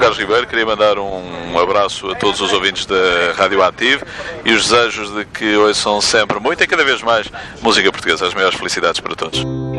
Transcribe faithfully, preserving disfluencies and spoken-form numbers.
Carlos Ribeiro, queria mandar um abraço a todos os ouvintes da Rádio Ativo e os desejos de que ouçam sempre muito e cada vez mais música portuguesa. As maiores felicidades para todos.